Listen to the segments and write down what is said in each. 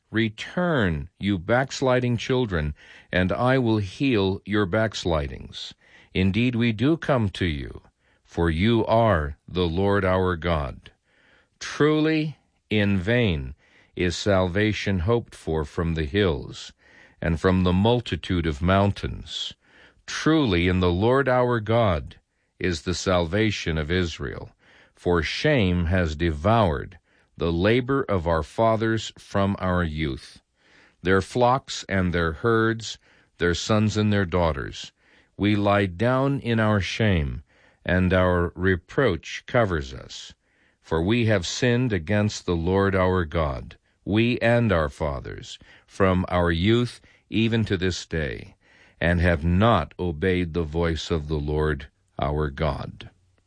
Return, you backsliding children, and I will heal your backslidings. Indeed, we do come to you, for you are the Lord our God. Truly, in vain is salvation hoped for from the hills, and from the multitude of mountains. Truly, in the Lord our God is the salvation of Israel, for shame has devoured the labor of our fathers from our youth. Their flocks and their herds, their sons and their daughters, we lie down in our shame, and our reproach covers us. For we have sinned against the Lord our God, we and our fathers, from our youth even to this day, and have not obeyed the voice of the Lord our God.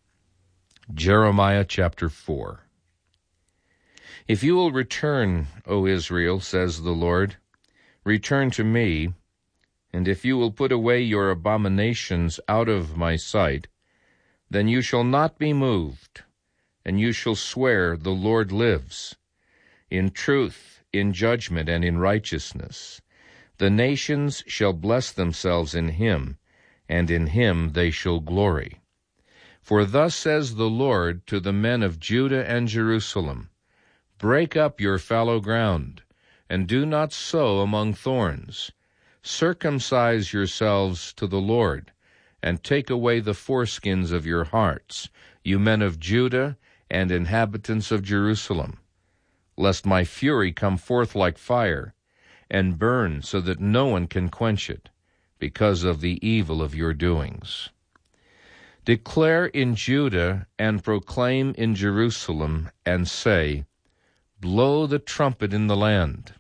Jeremiah chapter 4. If you will return, O Israel, says the Lord, return to me, and if you will put away your abominations out of my sight, then you shall not be moved, and you shall swear the Lord lives. In truth, in judgment, and in righteousness, the nations shall bless themselves in him, and in him they shall glory. For thus says the Lord to the men of Judah and Jerusalem, break up your fallow ground, and do not sow among thorns. Circumcise yourselves to the Lord, and take away the foreskins of your hearts, you men of Judah and inhabitants of Jerusalem, lest my fury come forth like fire, and burn so that no one can quench it, because of the evil of your doings. Declare in Judah and proclaim in Jerusalem, and say, blow the trumpet in the land.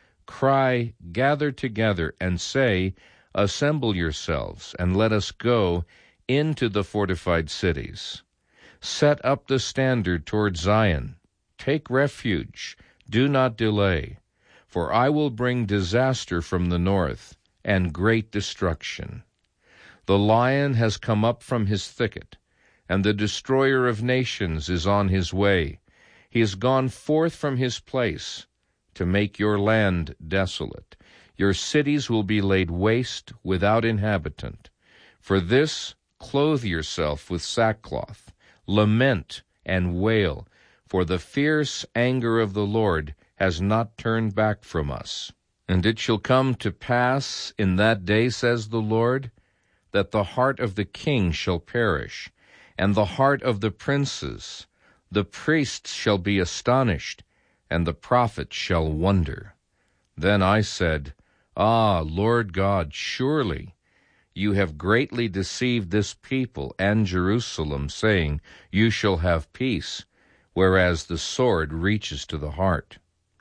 Cry, gather together, and say, assemble yourselves, and let us go into the fortified cities. Set up the standard toward Zion. Take refuge, do not delay. For I will bring disaster from the north, and great destruction. The lion has come up from his thicket, and the destroyer of nations is on his way. He has gone forth from his place to make your land desolate. Your cities will be laid waste without inhabitant. For this, clothe yourself with sackcloth, lament and wail, for the fierce anger of the Lord has not turned back from us. And it shall come to pass in that day, says the Lord, that the heart of the king shall perish, and the heart of the princes. The priests shall be astonished, and the prophets shall wonder. Then I said, ah, Lord God, surely you have greatly deceived this people and Jerusalem, saying, you shall have peace, whereas the sword reaches to the heart.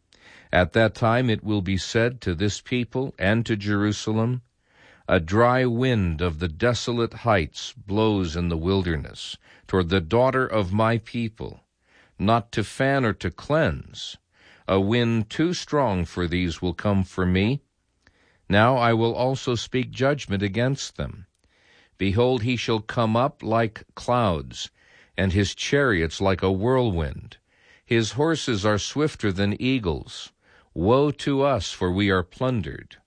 At that time it will be said to this people and to Jerusalem, a dry wind of the desolate heights blows in the wilderness, toward the daughter of my people, not to fan or to cleanse. A wind too strong for these will come for me. Now I will also speak judgment against them. Behold, he shall come up like clouds, and his chariots like a whirlwind. His horses are swifter than eagles. Woe to us, for we are plundered.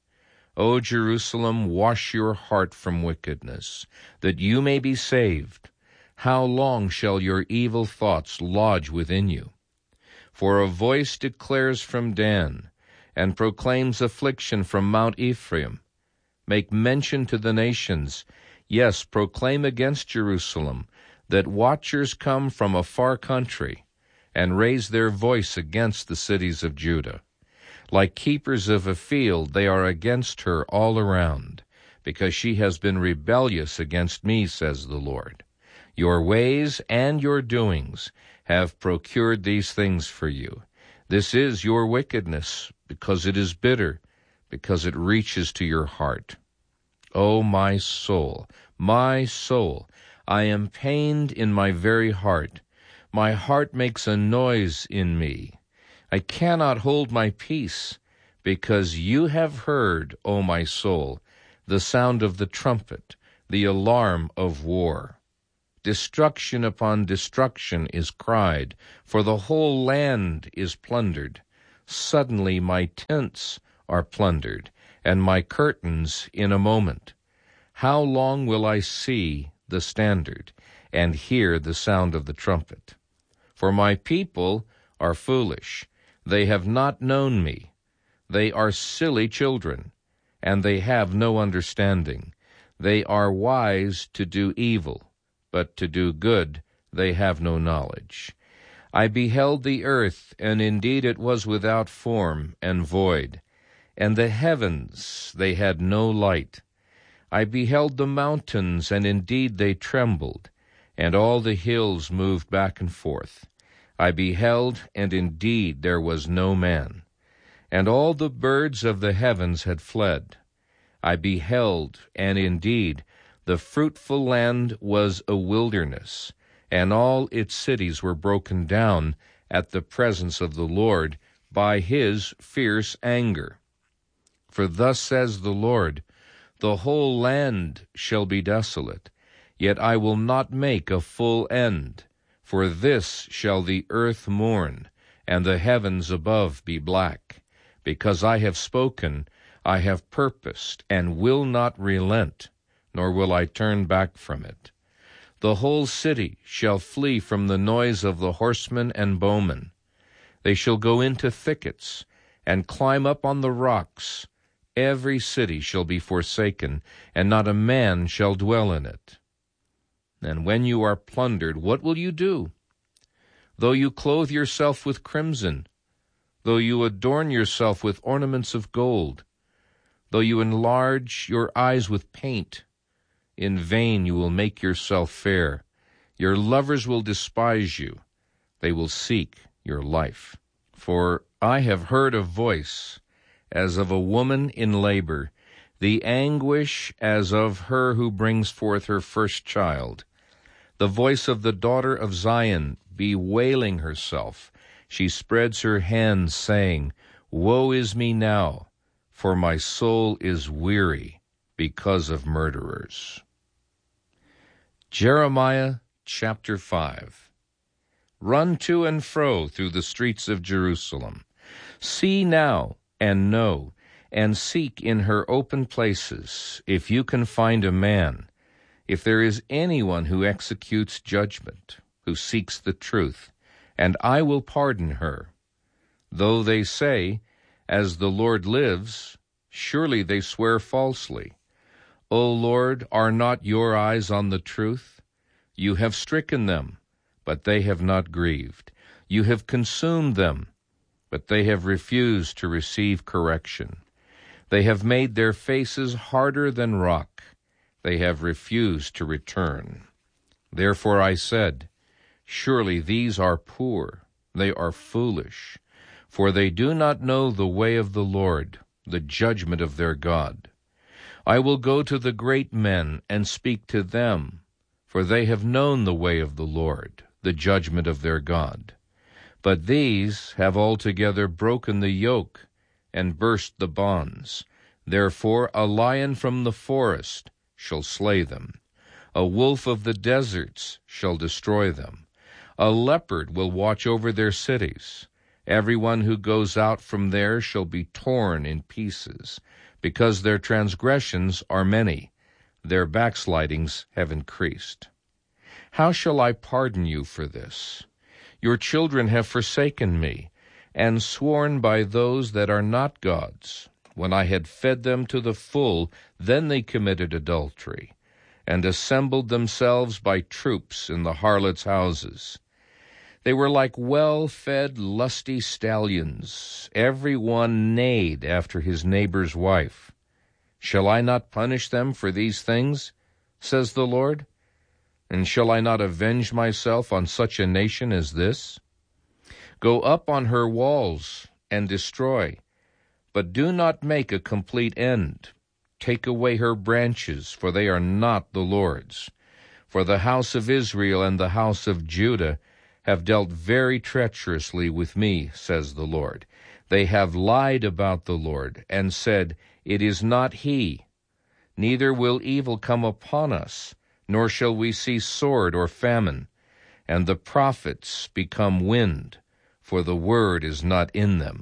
O Jerusalem, wash your heart from wickedness, that you may be saved. How long shall your evil thoughts lodge within you? For a voice declares from Dan, and proclaims affliction from Mount Ephraim. Make mention to the nations, yes, proclaim against Jerusalem, that watchers come from a far country, and raise their voice against the cities of Judah. Like keepers of a field, they are against her all around, because she has been rebellious against me, says the Lord. Your ways and your doings have procured these things for you. This is your wickedness, because it is bitter, because it reaches to your heart. O my soul, I am pained in my very heart. My heart makes a noise in me. I cannot hold my peace, because you have heard, O my soul, the sound of the trumpet, the alarm of war. Destruction upon destruction is cried, for the whole land is plundered. Suddenly my tents are plundered, and my curtains in a moment. How long will I see the standard, and hear the sound of the trumpet? For my people are foolish. They have not known me. They are silly children, and they have no understanding. They are wise to do evil, but to do good they have no knowledge. I beheld the earth, and indeed it was without form and void, and the heavens, they had no light. I beheld the mountains, and indeed they trembled, and all the hills moved back and forth. I beheld, and indeed there was no man. And all the birds of the heavens had fled. I beheld, and indeed the fruitful land was a wilderness, and all its cities were broken down at the presence of the Lord by his fierce anger. For thus says the Lord, the whole land shall be desolate, yet I will not make a full end. For this shall the earth mourn, and the heavens above be black. Because I have spoken, I have purposed, and will not relent, nor will I turn back from it. The whole city shall flee from the noise of the horsemen and bowmen. They shall go into thickets, and climb up on the rocks. Every city shall be forsaken, and not a man shall dwell in it. And when you are plundered, what will you do? Though you clothe yourself with crimson, though you adorn yourself with ornaments of gold, though you enlarge your eyes with paint, in vain you will make yourself fair. Your lovers will despise you. They will seek your life. For I have heard a voice as of a woman in labor, the anguish as of her who brings forth her first child. The voice of the daughter of Zion bewailing herself. She spreads her hands, saying, Woe is me now, for my soul is weary because of murderers. Jeremiah chapter 5. Run to and fro through the streets of Jerusalem. See now and know, and seek in her open places, if you can find a man, if there is anyone who executes judgment, who seeks the truth, and I will pardon her. Though they say, As the Lord lives, surely they swear falsely. O Lord, are not your eyes on the truth? You have stricken them, but they have not grieved. You have consumed them, but they have refused to receive correction. They have made their faces harder than rock. They have refused to return. Therefore I said, Surely these are poor, they are foolish, for they do not know the way of the Lord, the judgment of their God. I will go to the great men and speak to them, for they have known the way of the Lord, the judgment of their God. But these have altogether broken the yoke and burst the bonds. Therefore a lion from the forest shall slay them. A wolf of the deserts shall destroy them. A leopard will watch over their cities. Everyone who goes out from there shall be torn in pieces, because their transgressions are many, their backslidings have increased. How shall I pardon you for this? Your children have forsaken me, and sworn by those that are not gods. When I had fed them to the full, then they committed adultery, and assembled themselves by troops in the harlots' houses. They were like well-fed, lusty stallions. Every one neighed after his neighbor's wife. Shall I not punish them for these things, says the Lord? And shall I not avenge myself on such a nation as this? Go up on her walls and destroy, but do not make a complete end. Take away her branches, for they are not the Lord's. For the house of Israel and the house of Judah have dealt very treacherously with me, says the Lord. They have lied about the Lord, and said, It is not he. Neither will evil come upon us, nor shall we see sword or famine. And the prophets become wind, for the word is not in them.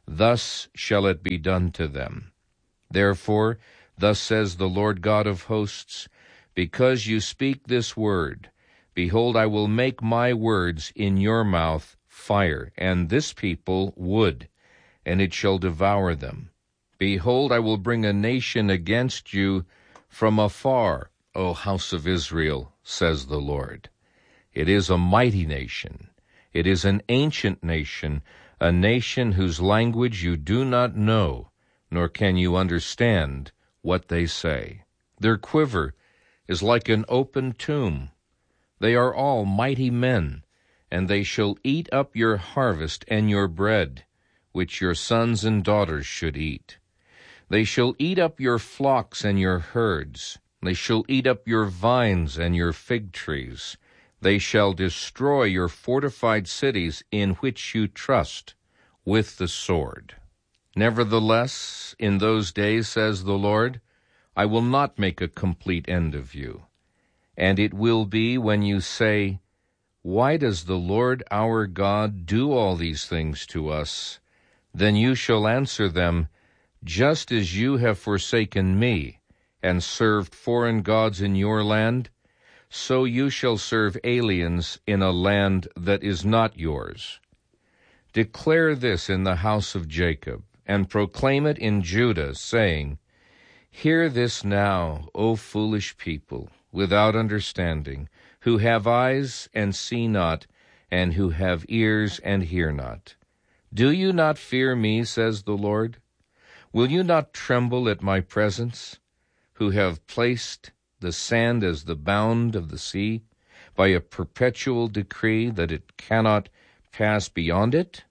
thus shall it be done to them. Therefore, thus says the Lord God of hosts, because you speak this word, behold, I will make my words in your mouth fire, and this people wood, and it shall devour them. Behold, I will bring a nation against you from afar, O house of Israel, says the Lord. It is a mighty nation. It is an ancient nation, a nation whose language you do not know, nor can you understand what they say. Their quiver is like an open tomb. They are all mighty men, and they shall eat up your harvest and your bread, which your sons and daughters should eat. They shall eat up your flocks and your herds. They shall eat up your vines and your fig trees. They shall destroy your fortified cities in which you trust with the sword. Nevertheless, in those days, says the Lord, I will not make a complete end of you. And it will be when you say, why does the Lord our God do all these things to us? Then you shall answer them, just as you have forsaken me, and served foreign gods in your land, so you shall serve aliens in a land that is not yours. Declare this in the house of Jacob, and proclaim it in Judah, saying, hear this now, O foolish people, without understanding, who have eyes and see not, and who have ears and hear not. Do you not fear me, says the Lord? Will you not tremble at my presence, who have placed the sand as the bound of the sea, by a perpetual decree that it cannot pass beyond it?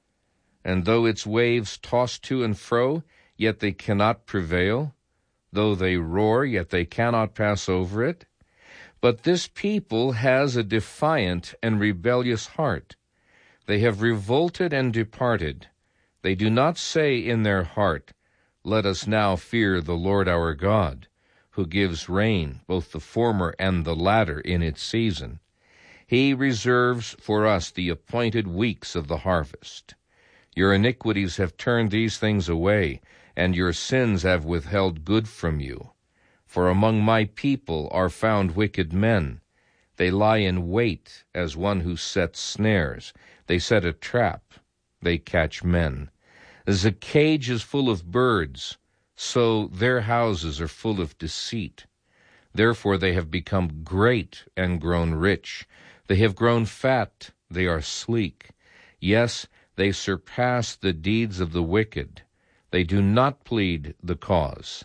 And though its waves toss to and fro, yet they cannot prevail. Though they roar, yet they cannot pass over it. But this people has a defiant and rebellious heart. They have revolted and departed. They do not say in their heart, let us now fear the Lord our God, who gives rain, both the former and the latter, in its season. He reserves for us the appointed weeks of the harvest. Your iniquities have turned these things away, and your sins have withheld good from you. For among my people are found wicked men. They lie in wait as one who sets snares. They set a trap. They catch men. As a cage is full of birds, so their houses are full of deceit. Therefore they have become great and grown rich. They have grown fat. They are sleek. Yes, they surpass the deeds of the wicked. They do not plead the cause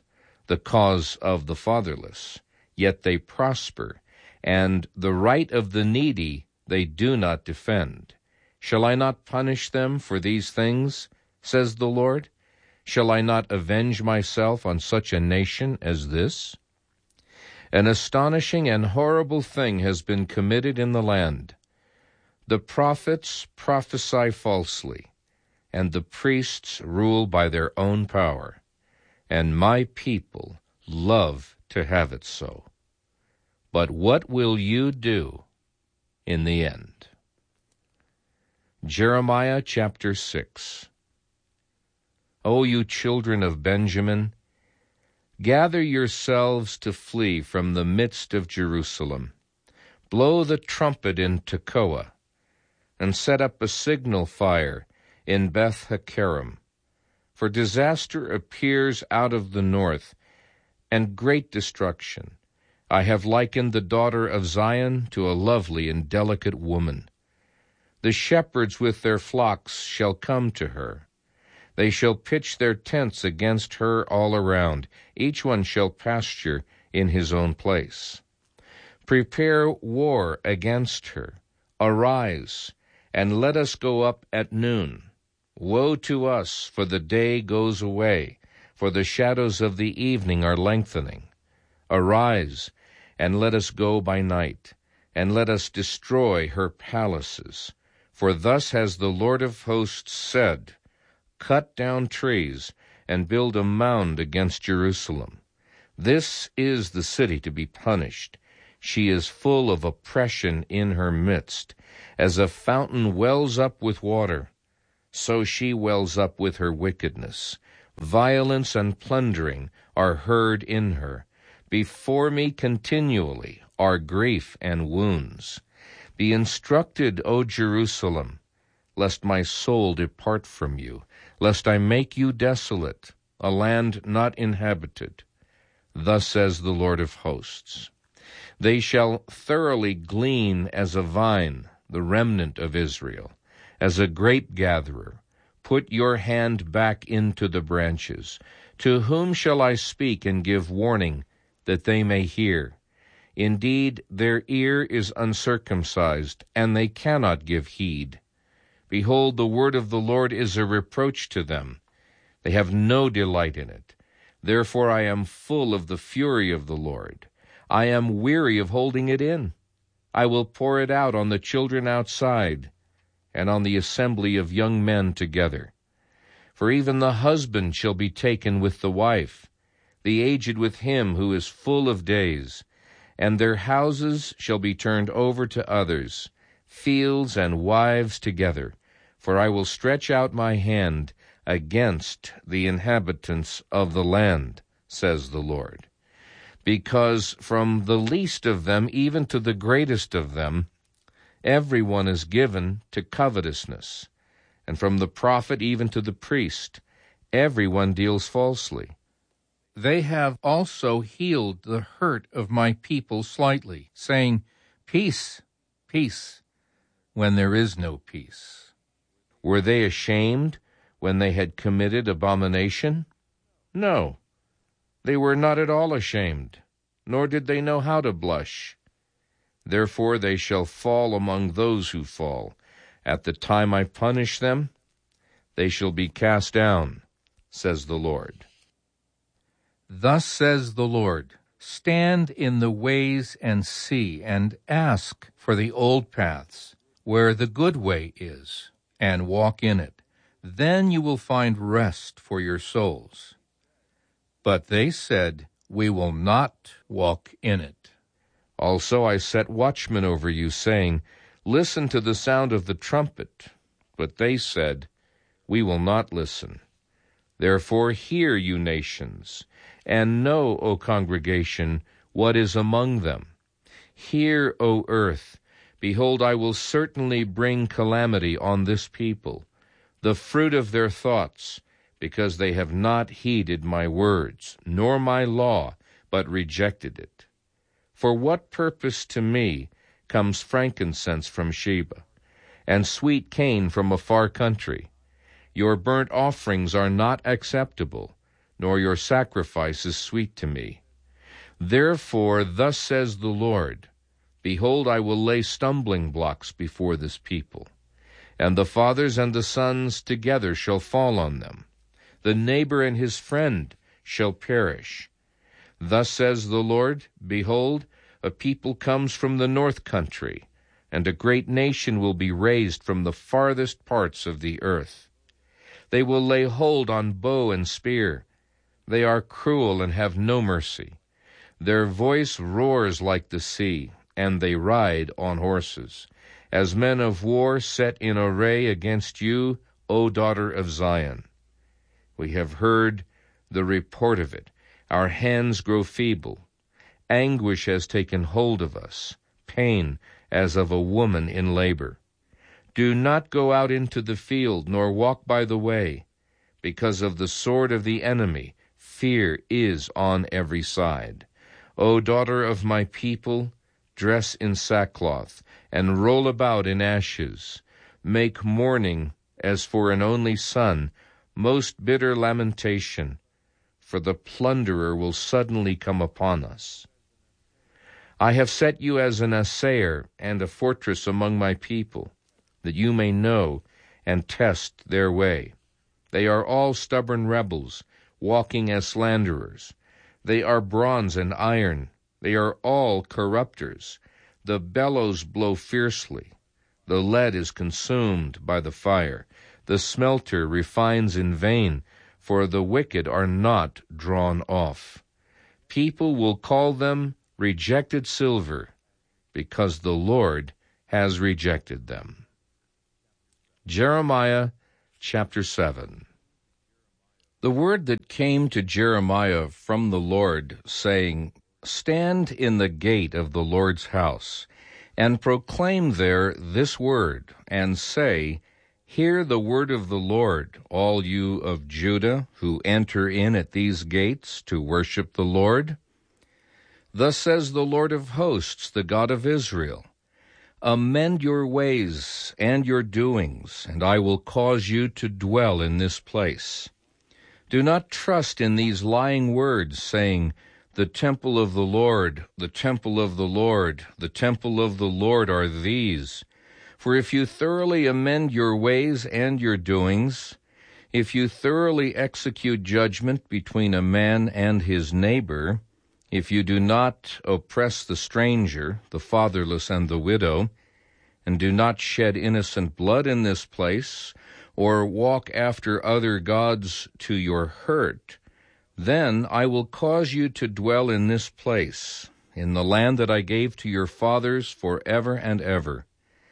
of the fatherless, yet they prosper, and the right of the needy they do not defend. Shall I not punish them for these things, says the Lord? Shall I not avenge myself on such a nation as this? An astonishing and horrible thing has been committed in the land. The prophets prophesy falsely, and the priests rule by their own power. And my people love to have it so. But what will you do in the end? Jeremiah chapter 6. O you children of Benjamin, gather yourselves to flee from the midst of Jerusalem. Blow the trumpet in Tekoa, and set up a signal fire in Beth-Hakerem. For disaster appears out of the north, and great destruction. I have likened the daughter of Zion to a lovely and delicate woman. The shepherds with their flocks shall come to her. They shall pitch their tents against her all around. Each one shall pasture in his own place. Prepare war against her. Arise, and let us go up at noon. Woe to us, for the day goes away, for the shadows of the evening are lengthening. Arise, and let us go by night, and let us destroy her palaces. For thus has the Lord of hosts said, cut down trees, and build a mound against Jerusalem. This is the city to be punished. She is full of oppression in her midst, as a fountain wells up with water. so she wells up with her wickedness. Violence and plundering are heard in her. Before me continually are grief and wounds. Be instructed, O Jerusalem, lest my soul depart from you, lest I make you desolate, a land not inhabited. Thus says the Lord of hosts. They shall thoroughly glean as a vine, the remnant of Israel, as a grape-gatherer. Put your hand back into the branches. To whom shall I speak and give warning, that they may hear? Indeed, their ear is uncircumcised, and they cannot give heed. Behold, the word of the Lord is a reproach to them. They have no delight in it. Therefore I am full of the fury of the Lord. I am weary of holding it in. I will pour it out on the children outside, and on the assembly of young men together. For even the husband shall be taken with the wife, the aged with him who is full of days, and their houses shall be turned over to others, fields and wives together. For I will stretch out my hand against the inhabitants of the land, says the Lord. Because from the least of them even to the greatest of them, everyone is given to covetousness, and from the prophet even to the priest, everyone deals falsely. They have also healed the hurt of my people slightly, saying, Peace, peace, when there is no peace. Were they ashamed when they had committed abomination? No, they were not at all ashamed, nor did they know how to blush. Therefore they shall fall among those who fall. At the time I punish them, they shall be cast down, says the Lord. Thus says the Lord, stand in the ways and see, and ask for the old paths, where the good way is, and walk in it. Then you will find rest for your souls. But they said, we will not walk in it. Also I set watchmen over you, saying, listen to the sound of the trumpet. But they said, we will not listen. Therefore hear, you nations, and know, O congregation, what is among them. Hear, O earth, behold, I will certainly bring calamity on this people, the fruit of their thoughts, because they have not heeded my words, nor my law, but rejected it. For what purpose to me comes frankincense from Sheba, and sweet cane from a far country? Your burnt offerings are not acceptable, nor your sacrifices sweet to me. Therefore thus says the Lord, behold, I will lay stumbling blocks before this people, and the fathers and the sons together shall fall on them. The neighbor and his friend shall perish. Thus says the Lord, behold, a people comes from the north country, and a great nation will be raised from the farthest parts of the earth. They will lay hold on bow and spear. They are cruel and have no mercy. Their voice roars like the sea, and they ride on horses, as men of war set in array against you, O daughter of Zion. We have heard the report of it. Our hands grow feeble. Anguish has taken hold of us, pain as of a woman in labor. Do not go out into the field, nor walk by the way. Because of the sword of the enemy, fear is on every side. O daughter of my people, dress in sackcloth, and roll about in ashes. Make mourning as for an only son, most bitter lamentation, for the plunderer will suddenly come upon us. I have set you as an assayer and a fortress among my people, that you may know and test their way. They are all stubborn rebels, walking as slanderers. They are bronze and iron. They are all corrupters. The bellows blow fiercely. The lead is consumed by the fire. The smelter refines in vain, for the wicked are not drawn off. People will call them rejected silver, because the Lord has rejected them. Jeremiah chapter 7. The word that came to Jeremiah from the Lord, saying, Stand in the gate of the Lord's house, and proclaim there this word, and say, Hear the word of the Lord, all you of Judah who enter in at these gates to worship the Lord. Thus says the Lord of hosts, the God of Israel, Amend your ways and your doings, and I will cause you to dwell in this place. Do not trust in these lying words, saying, The temple of the Lord, the temple of the Lord, the temple of the Lord are these. For if you thoroughly amend your ways and your doings, if you thoroughly execute judgment between a man and his neighbor, if you do not oppress the stranger, the fatherless, and the widow, and do not shed innocent blood in this place, or walk after other gods to your hurt, then I will cause you to dwell in this place, in the land that I gave to your fathers forever and ever.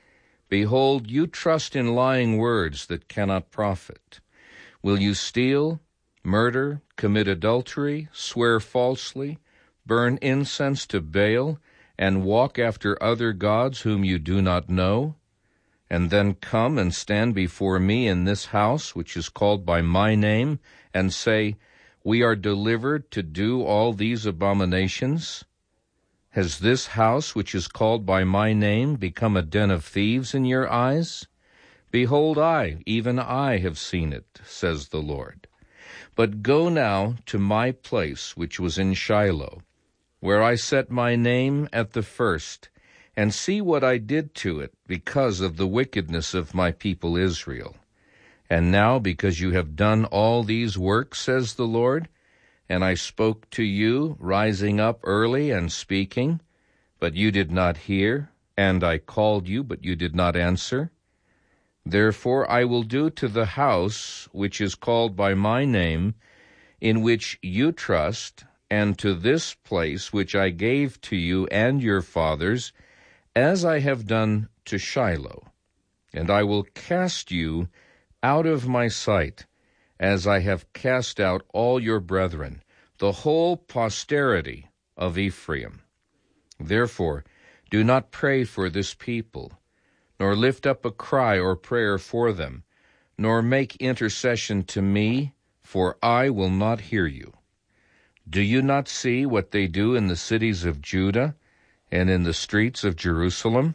Behold, you trust in lying words that cannot profit. Will you steal, murder, commit adultery, swear falsely, burn incense to Baal, and walk after other gods whom you do not know, and then come and stand before me in this house, which is called by my name, and say, We are delivered to do all these abominations? Has this house, which is called by my name, become a den of thieves in your eyes? Behold, I, even I, have seen it, says the Lord. But go now to my place, which was in Shiloh, where I set my name at the first, and see what I did to it because of the wickedness of my people Israel. And now, because you have done all these works, says the Lord, and I spoke to you, rising up early and speaking, but you did not hear, and I called you, but you did not answer. Therefore I will do to the house which is called by my name, in which you trust, and to this place which I gave to you and your fathers, as I have done to Shiloh. And I will cast you out of my sight, as I have cast out all your brethren, the whole posterity of Ephraim. Therefore do not pray for this people, nor lift up a cry or prayer for them, nor make intercession to me, for I will not hear you. Do you not see what they do in the cities of Judah and in the streets of Jerusalem?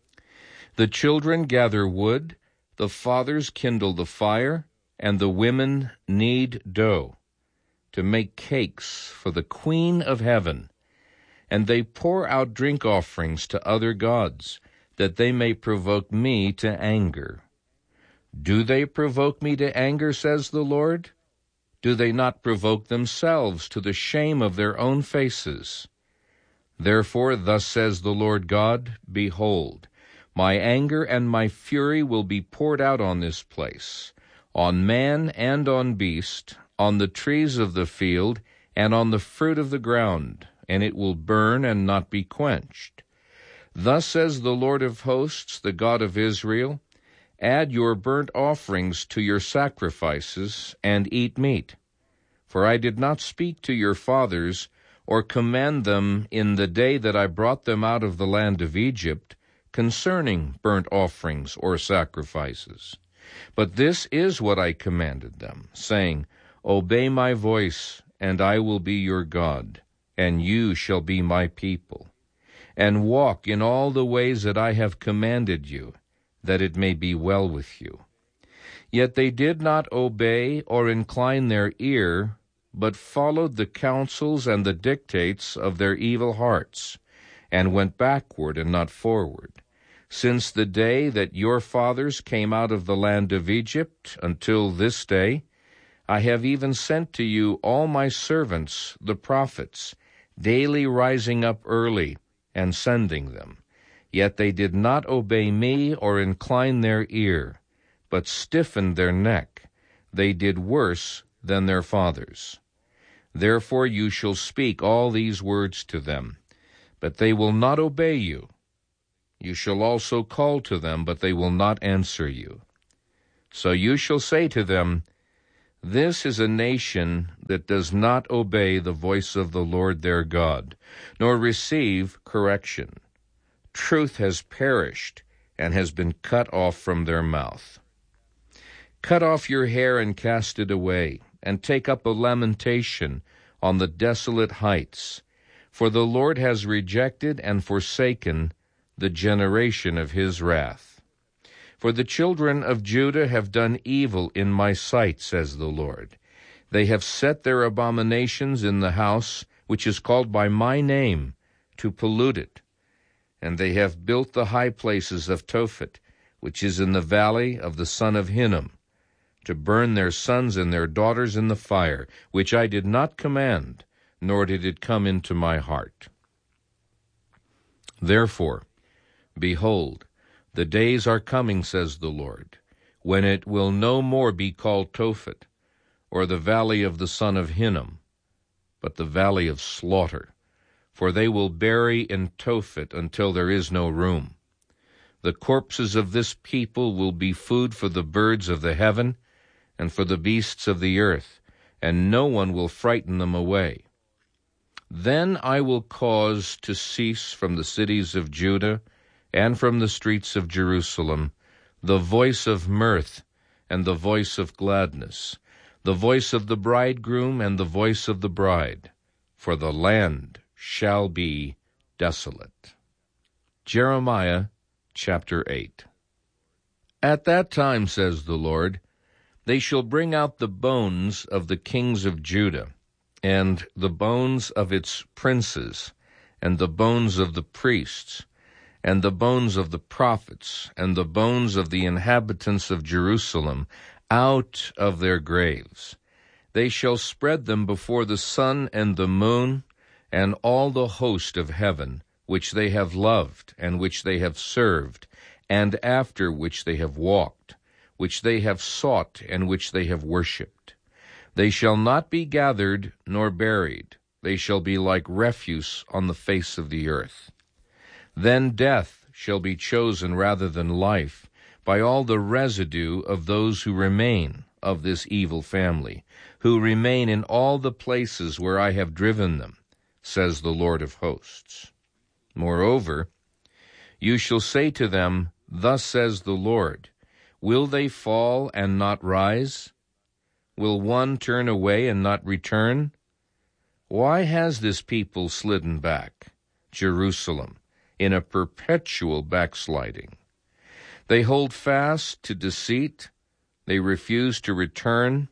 The children gather wood, the fathers kindle the fire, and the women knead dough to make cakes for the Queen of Heaven. And they pour out drink offerings to other gods, that they may provoke me to anger. Do they provoke me to anger, says the Lord? Do they not provoke themselves to the shame of their own faces? Therefore, thus says the Lord God, Behold, my anger and my fury will be poured out on this place, on man and on beast, on the trees of the field, and on the fruit of the ground, and it will burn and not be quenched. Thus says the Lord of hosts, the God of Israel, Add your burnt offerings to your sacrifices, and eat meat. For I did not speak to your fathers, or command them in the day that I brought them out of the land of Egypt, concerning burnt offerings or sacrifices. But this is what I commanded them, saying, Obey my voice, and I will be your God, and you shall be my people. And walk in all the ways that I have commanded you, that it may be well with you. Yet they did not obey or incline their ear, but followed the counsels and the dictates of their evil hearts, and went backward and not forward. Since the day that your fathers came out of the land of Egypt until this day, I have even sent to you all my servants, the prophets, daily rising up early and sending them. Yet they did not obey me or incline their ear, but stiffened their neck. They did worse than their fathers. Therefore you shall speak all these words to them, but they will not obey you. You shall also call to them, but they will not answer you. So you shall say to them, This is a nation that does not obey the voice of the Lord their God, nor receive correction. Truth has perished and has been cut off from their mouth. Cut off your hair and cast it away, and take up a lamentation on the desolate heights. For the Lord has rejected and forsaken the generation of his wrath. For the children of Judah have done evil in my sight, says the Lord. They have set their abominations in the house which is called by my name, to pollute it. And they have built the high places of Tophet, which is in the valley of the son of Hinnom, to burn their sons and their daughters in the fire, which I did not command, nor did it come into my heart. Therefore, behold, the days are coming, says the Lord, when it will no more be called Tophet, or the valley of the son of Hinnom, but the valley of slaughter. For they will bury in Tophet until there is no room. The corpses of this people will be food for the birds of the heaven and for the beasts of the earth, and no one will frighten them away. Then I will cause to cease from the cities of Judah and from the streets of Jerusalem the voice of mirth and the voice of gladness, the voice of the bridegroom and the voice of the bride, for the land shall be desolate. Jeremiah chapter 8. At that time, says the Lord, they shall bring out the bones of the kings of Judah, and the bones of its princes, and the bones of the priests, and the bones of the prophets, and the bones of the inhabitants of Jerusalem, out of their graves. They shall spread them before the sun and the moon, and all the host of heaven, which they have loved, and which they have served, and after which they have walked, which they have sought, and which they have worshipped. They shall not be gathered nor buried. They shall be like refuse on the face of the earth. Then death shall be chosen rather than life by all the residue of those who remain of this evil family, who remain in all the places where I have driven them, says the Lord of hosts. Moreover, you shall say to them, Thus says the Lord, Will they fall and not rise? Will one turn away and not return? Why has this people slidden back, Jerusalem, in a perpetual backsliding? They hold fast to deceit. They refuse to return.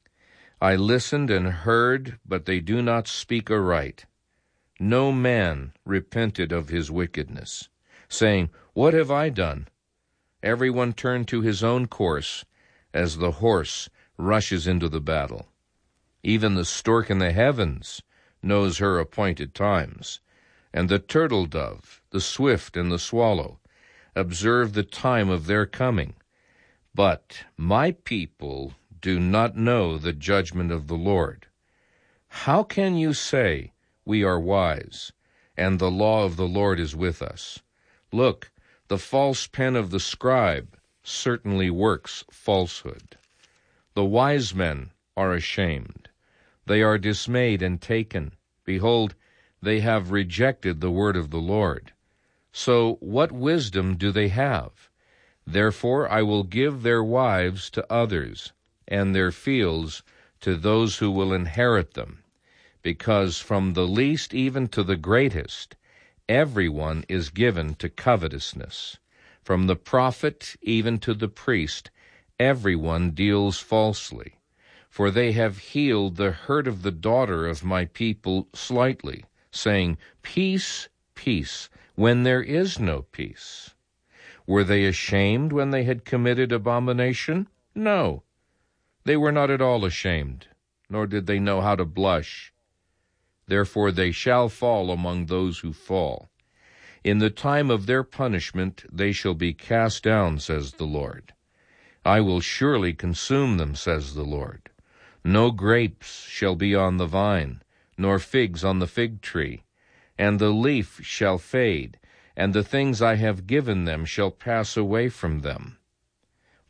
I listened and heard, but they do not speak aright. No man repented of his wickedness, saying, What have I done? Everyone turned to his own course, as the horse rushes into the battle. Even the stork in the heavens knows her appointed times, and the turtle dove, the swift and the swallow, observe the time of their coming. But my people do not know the judgment of the Lord. How can you say, We are wise, and the law of the Lord is with us? Look, the false pen of the scribe certainly works falsehood. The wise men are ashamed. They are dismayed and taken. Behold, they have rejected the word of the Lord. So what wisdom do they have? Therefore I will give their wives to others, and their fields to those who will inherit them. Because from the least even to the greatest, everyone is given to covetousness. From the prophet even to the priest, everyone deals falsely. For they have healed the hurt of the daughter of my people slightly, saying, Peace, peace, when there is no peace. Were they ashamed when they had committed abomination? No, they were not at all ashamed, nor did they know how to blush. Therefore they shall fall among those who fall. In the time of their punishment they shall be cast down, says the Lord. I will surely consume them, says the Lord. No grapes shall be on the vine, nor figs on the fig tree, and the leaf shall fade, and the things I have given them shall pass away from them.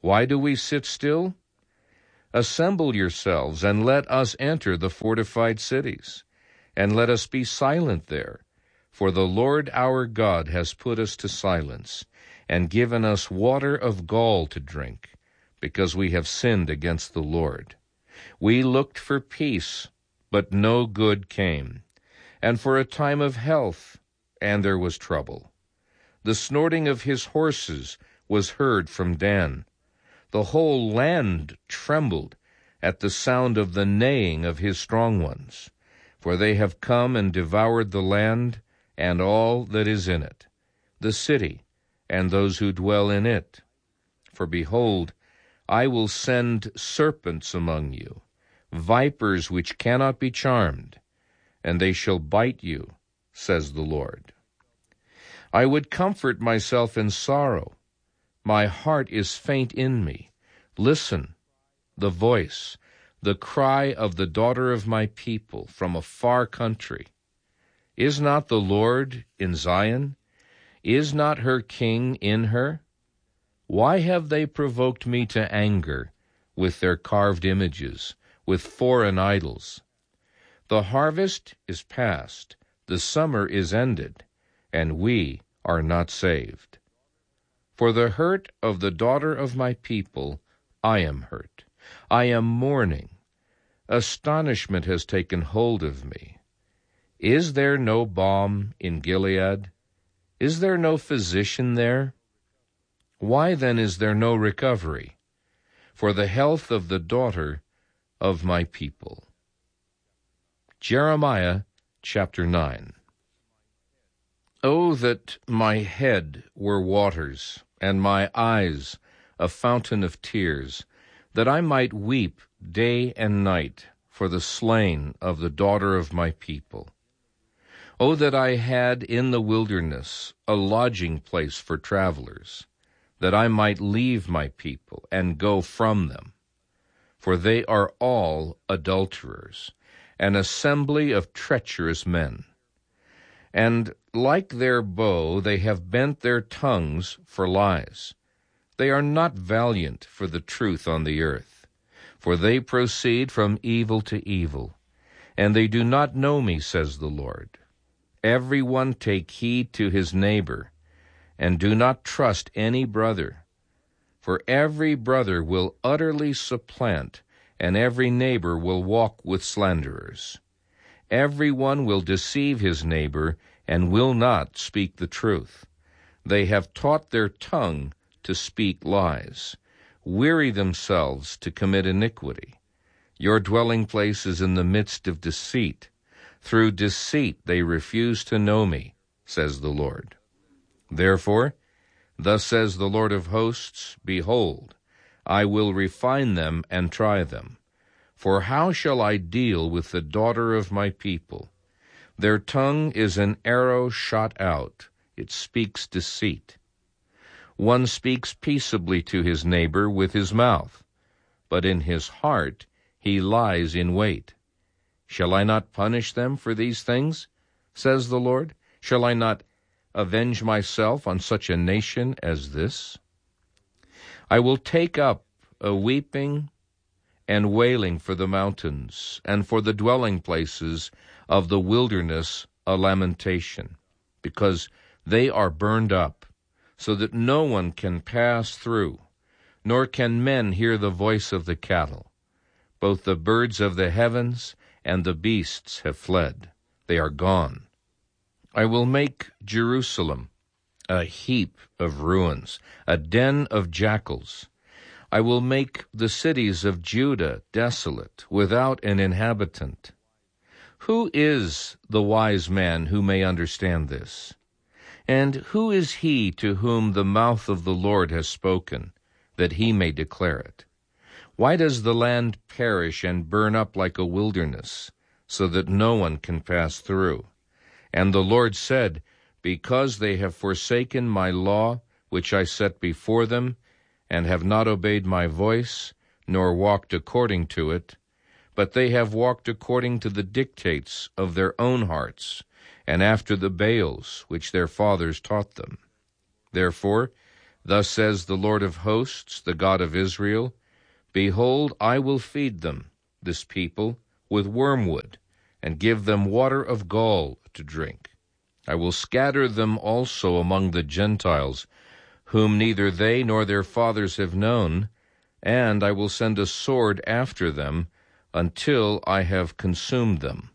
Why do we sit still? Assemble yourselves, and let us enter the fortified cities, and let us be silent there. For the Lord our God has put us to silence, and given us water of gall to drink, because we have sinned against the Lord. We looked for peace, but no good came, and for a time of health, and there was trouble. The snorting of his horses was heard from Dan. The whole land trembled at the sound of the neighing of his strong ones. For they have come and devoured the land and all that is in it, the city and those who dwell in it. For behold, I will send serpents among you, vipers which cannot be charmed, and they shall bite you, says the Lord. I would comfort myself in sorrow. My heart is faint in me. Listen, the voice, the cry of the daughter of my people from a far country. Is not the Lord in Zion? Is not her king in her? Why have they provoked me to anger with their carved images, with foreign idols? The harvest is past, the summer is ended, and we are not saved. For the hurt of the daughter of my people, I am hurt. I am mourning. Astonishment has taken hold of me. Is there no balm in Gilead? Is there no physician there? Why then is there no recovery for the health of the daughter of my people? Jeremiah chapter 9. Oh, that my head were waters, and my eyes a fountain of tears, that I might weep day and night for the slain of the daughter of my people. Oh, that I had in the wilderness a lodging place for travelers, that I might leave my people and go from them. For they are all adulterers, an assembly of treacherous men. And like their bow, they have bent their tongues for lies. They are not valiant for the truth on the earth, for they proceed from evil to evil, and they do not know me, says the Lord. Every one take heed to his neighbor, and do not trust any brother. For every brother will utterly supplant, and every neighbor will walk with slanderers. Every one will deceive his neighbor, and will not speak the truth. They have taught their tongue to speak lies, weary themselves to commit iniquity. Your dwelling place is in the midst of deceit. Through deceit they refuse to know me, says the Lord. Therefore, thus says the Lord of hosts, behold, I will refine them and try them. For how shall I deal with the daughter of my people? Their tongue is an arrow shot out. It speaks deceit. One speaks peaceably to his neighbor with his mouth, but in his heart he lies in wait. Shall I not punish them for these things, says the Lord? Shall I not avenge myself on such a nation as this? I will take up a weeping and wailing for the mountains, and for the dwelling places of the wilderness a lamentation, because they are burned up, so that no one can pass through, nor can men hear the voice of the cattle. Both the birds of the heavens and the beasts have fled. They are gone. I will make Jerusalem a heap of ruins, a den of jackals. I will make the cities of Judah desolate, without an inhabitant. Who is the wise man who may understand this? And who is he to whom the mouth of the Lord has spoken, that he may declare it? Why does the land perish and burn up like a wilderness, so that no one can pass through? And the Lord said, because they have forsaken my law, which I set before them, and have not obeyed my voice, nor walked according to it, but they have walked according to the dictates of their own hearts, and after the Baals which their fathers taught them. Therefore Thus says the Lord of hosts, the God of Israel, Behold, I will feed them, this people, with wormwood, and give them water of gall to drink. I will scatter them also among the Gentiles, whom neither they nor their fathers have known, and I will send a sword after them until I have consumed them.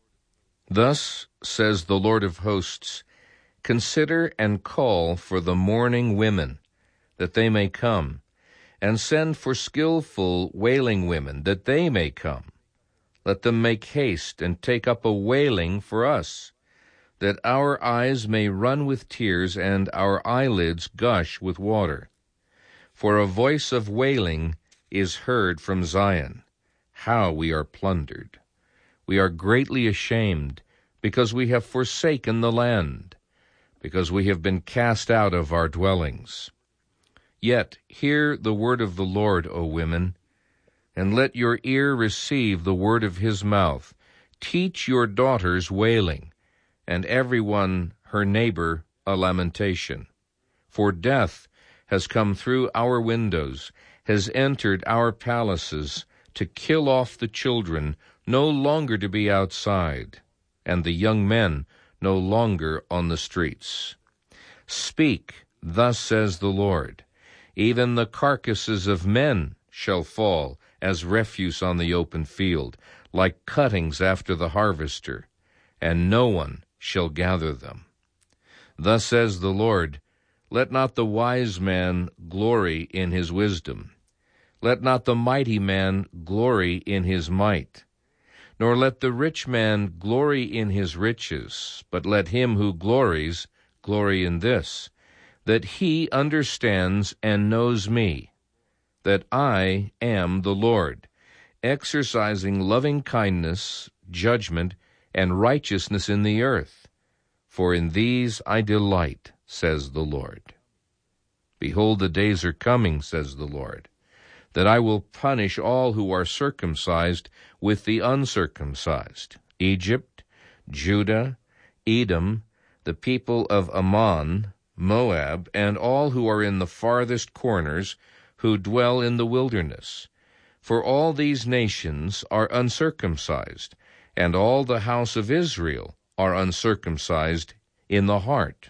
Thus says the Lord of hosts, Consider and call for the mourning women, that they may come, and send for skillful wailing women, that they may come. Let them make haste and take up a wailing for us, that our eyes may run with tears and our eyelids gush with water. For a voice of wailing is heard from Zion. How we are plundered! We are greatly ashamed, because we have forsaken the land, because we have been cast out of our dwellings. Yet hear the word of the Lord, O women, and let your ear receive the word of his mouth. Teach your daughters wailing, and every one her neighbor a lamentation. For death has come through our windows, has entered our palaces, to kill off the children, no longer to be outside, and the young men no longer on the streets. Speak, thus says the Lord, even the carcasses of men shall fall as refuse on the open field, like cuttings after the harvester, and no one shall gather them. Thus says the Lord, Let not the wise man glory in his wisdom. Let not the mighty man glory in his might. Nor let the rich man glory in his riches, but let him who glories glory in this, that he understands and knows me, that I am the Lord, exercising loving kindness, judgment, and righteousness in the earth. For in these I delight, says the Lord. Behold, the days are coming, says the Lord, that I will punish all who are circumcised with the uncircumcised, Egypt, Judah, Edom, the people of Ammon, Moab, and all who are in the farthest corners, who dwell in the wilderness. For all these nations are uncircumcised, and all the house of Israel are uncircumcised in the heart.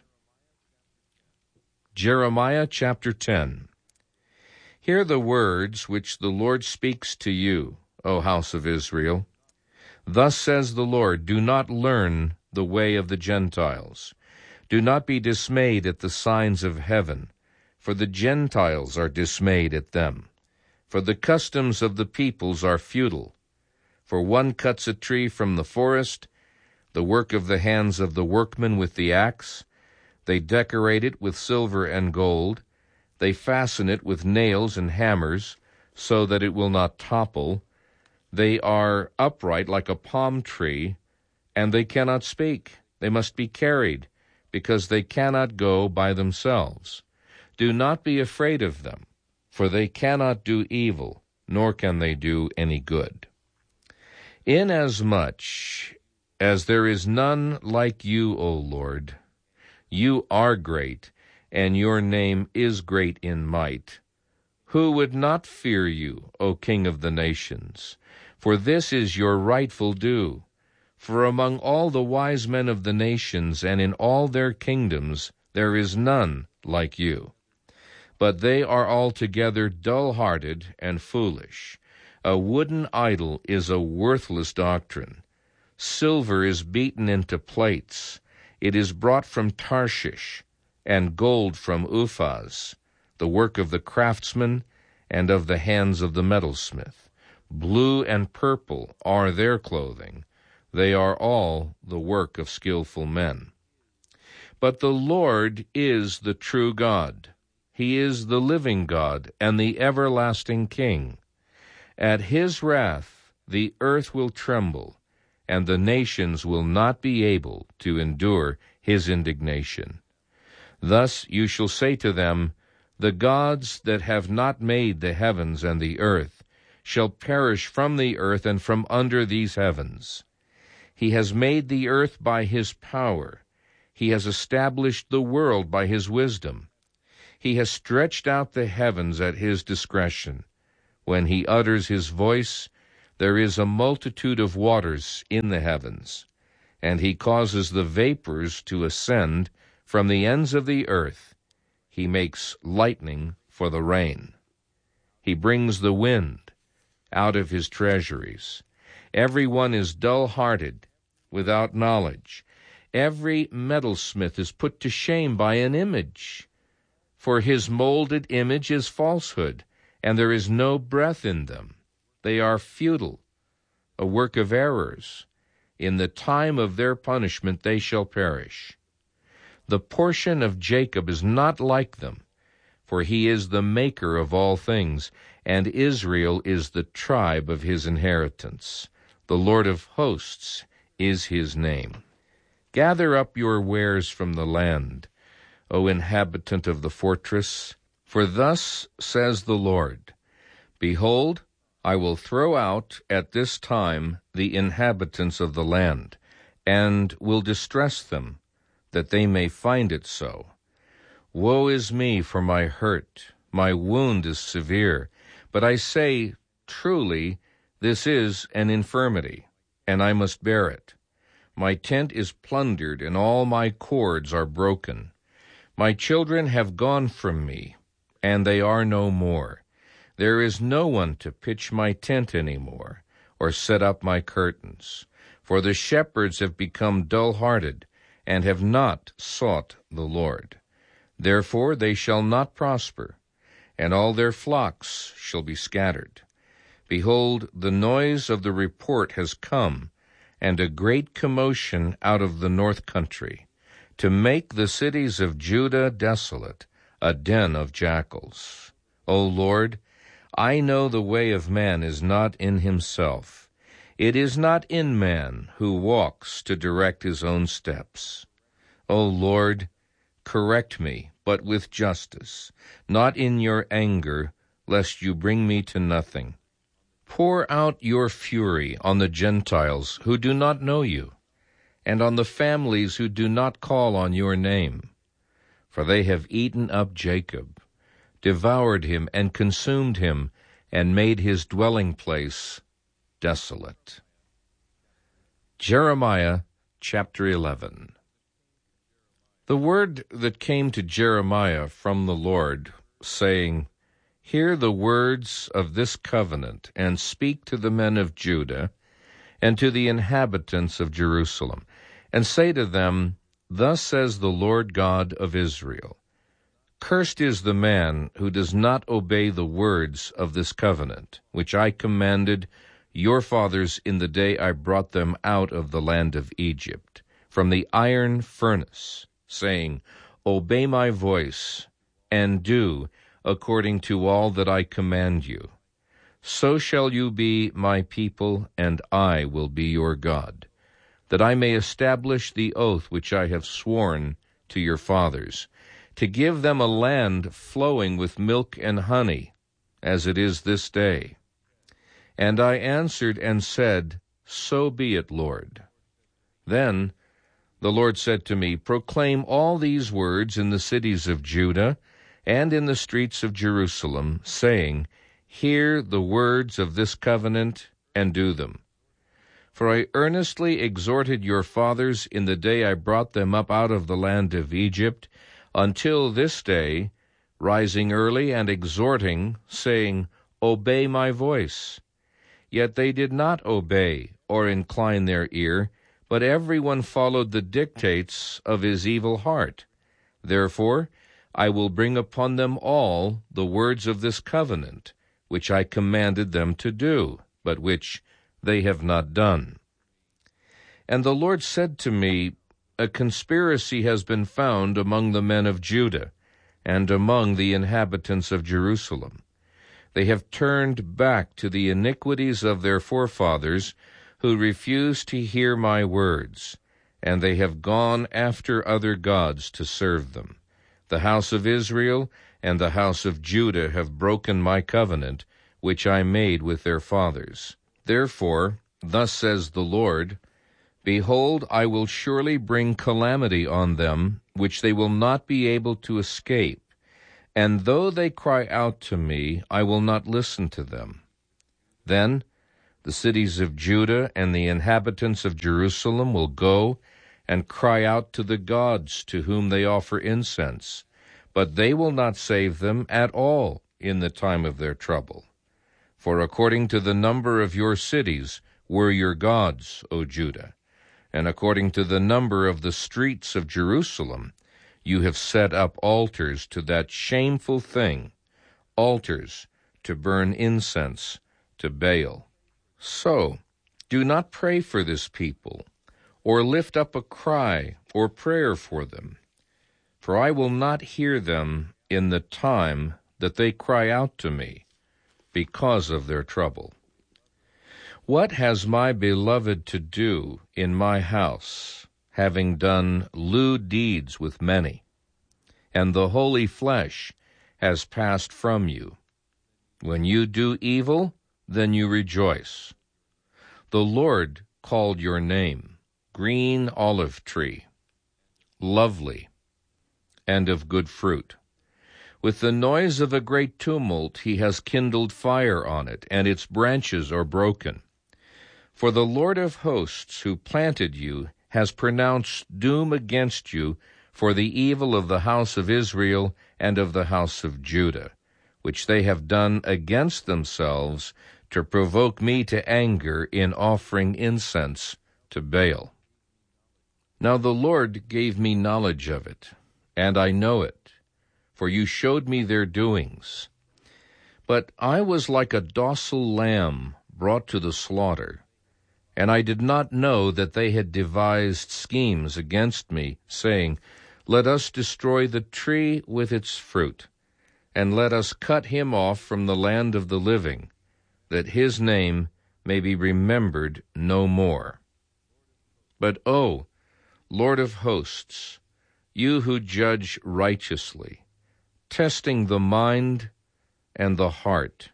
Jeremiah chapter 10. Hear the words which the Lord speaks to you, O house of Israel. Thus says the Lord, Do not learn the way of the Gentiles. Do not be dismayed at the signs of heaven, for the Gentiles are dismayed at them. For the customs of the peoples are futile. For one cuts a tree from the forest, the work of the hands of the workmen with the axe. They decorate it with silver and gold. They fasten it with nails and hammers, so that it will not topple. They are upright like a palm tree, and they cannot speak. They must be carried, because they cannot go by themselves. Do not be afraid of them, for they cannot do evil, nor can they do any good. Inasmuch as there is none like you, O Lord, you are great, and your name is great in might. Who would not fear you, O King of the nations? For this is your rightful due. For among all the wise men of the nations and in all their kingdoms there is none like you. But they are altogether dull-hearted and foolish. A wooden idol is a worthless doctrine. Silver is beaten into plates. It is brought from Tarshish, and gold from Uphaz, the work of the craftsman and of the hands of the metalsmith. Blue and purple are their clothing. They are all the work of skillful men. But the Lord is the true God. He is the living God and the everlasting King. At his wrath the earth will tremble, and the nations will not be able to endure his indignation. Thus you shall say to them, The gods that have not made the heavens and the earth shall perish from the earth and from under these heavens. He has made the earth by his power. He has established the world by his wisdom. He has stretched out the heavens at his discretion. When he utters his voice, there is a multitude of waters in the heavens, and he causes the vapors to ascend from the ends of the earth. He makes lightning for the rain. He brings the wind out of his treasuries. Every one is dull-hearted, without knowledge. Every metalsmith is put to shame by an image. For his molded image is falsehood, and there is no breath in them. They are futile, a work of errors. In the time of their punishment they shall perish. The portion of Jacob is not like them, for he is the maker of all things, and Israel is the tribe of his inheritance. The Lord of hosts is his name. Gather up your wares from the land, O inhabitant of the fortress, for thus says the Lord, Behold, I will throw out at this time the inhabitants of the land, and will distress them, that they may find it so. Woe is me for my hurt, my wound is severe, but I say, truly, this is an infirmity, and I must bear it. My tent is plundered, and all my cords are broken. My children have gone from me, and they are no more. There is no one to pitch my tent any more, or set up my curtains. For the shepherds have become dull-hearted, and have not sought the Lord. Therefore they shall not prosper, and all their flocks shall be scattered. Behold, the noise of the report has come, and a great commotion out of the north country, to make the cities of Judah desolate, a den of jackals. O Lord, I know the way of man is not in himself. It is not in man who walks to direct his own steps. O Lord, correct me, but with justice, not in your anger, lest you bring me to nothing. Pour out your fury on the Gentiles who do not know you, and on the families who do not call on your name. For they have eaten up Jacob, devoured him and consumed him, and made his dwelling place desolate. Jeremiah chapter 11. The word that came to Jeremiah from the Lord, saying, Hear the words of this covenant, and speak to the men of Judah, and to the inhabitants of Jerusalem, and say to them, Thus says the Lord God of Israel, Cursed is the man who does not obey the words of this covenant, which I commanded your fathers in the day I brought them out of the land of Egypt, from the iron furnace, saying, Obey my voice, and do according to all that I command you. So shall you be my people, and I will be your God, that I may establish the oath which I have sworn to your fathers, to give them a land flowing with milk and honey, as it is this day. And I answered and said, So be it, Lord. Then the Lord said to me, Proclaim all these words in the cities of Judah and in the streets of Jerusalem, saying, Hear the words of this covenant, and do them. For I earnestly exhorted your fathers in the day I brought them up out of the land of Egypt, until this day, rising early and exhorting, saying, Obey my voice. Yet they did not obey or incline their ear, but everyone followed the dictates of his evil heart. Therefore I will bring upon them all the words of this covenant, which I commanded them to do, but which they have not done. And the Lord said to me, A conspiracy has been found among the men of Judah, and among the inhabitants of Jerusalem. They have turned back to the iniquities of their forefathers, who refused to hear my words, and they have gone after other gods to serve them. The house of Israel and the house of Judah have broken my covenant, which I made with their fathers. Therefore, thus says the Lord, Behold, I will surely bring calamity on them, which they will not be able to escape, And though they cry out to me, I will not listen to them. Then the cities of Judah and the inhabitants of Jerusalem will go and cry out to the gods to whom they offer incense, but they will not save them at all in the time of their trouble. For according to the number of your cities were your gods, O Judah, and according to the number of the streets of Jerusalem, you have set up altars to that shameful thing, altars to burn incense to Baal. So, do not pray for this people, or lift up a cry or prayer for them, for I will not hear them in the time that they cry out to me because of their trouble. What has my beloved to do in my house, having done lewd deeds with many, and the holy flesh has passed from you? When you do evil, then you rejoice. The Lord called your name, green olive tree, lovely, and of good fruit. With the noise of a great tumult he has kindled fire on it, and its branches are broken. For the Lord of hosts, who planted you, has pronounced doom against you for the evil of the house of Israel and of the house of Judah, which they have done against themselves to provoke me to anger in offering incense to Baal. Now the Lord gave me knowledge of it, and I know it, for you showed me their doings. But I was like a docile lamb brought to the slaughter, and I did not know that they had devised schemes against me, saying, Let us destroy the tree with its fruit, and let us cut him off from the land of the living, that his name may be remembered no more. But, O Lord of hosts, you who judge righteously, testing the mind and the heart,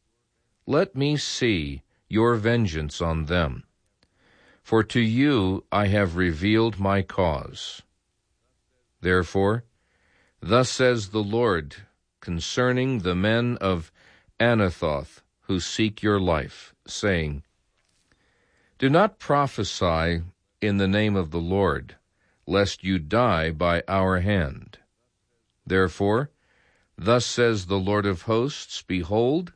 let me see your vengeance on them. For to you I have revealed my cause. Therefore, thus says the Lord concerning the men of Anathoth who seek your life, saying, Do not prophesy in the name of the Lord, lest you die by our hand. Therefore, thus says the Lord of hosts, Behold,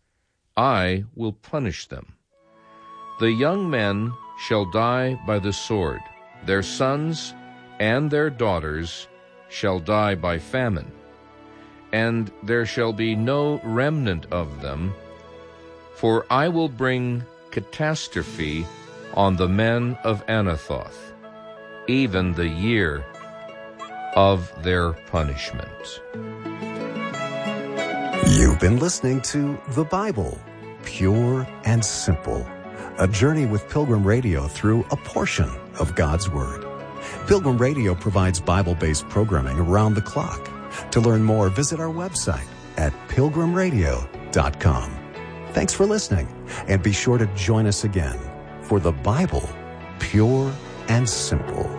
I will punish them. The young men shall die by the sword, their sons and their daughters shall die by famine, and there shall be no remnant of them, for I will bring catastrophe on the men of Anathoth, even the year of their punishment. You've been listening to The Bible, Pure and Simple, a journey with Pilgrim Radio through a portion of God's Word. Pilgrim Radio provides Bible-based programming around the clock. To learn more, visit our website at pilgrimradio.com. Thanks for listening, and be sure to join us again for The Bible, Pure and Simple.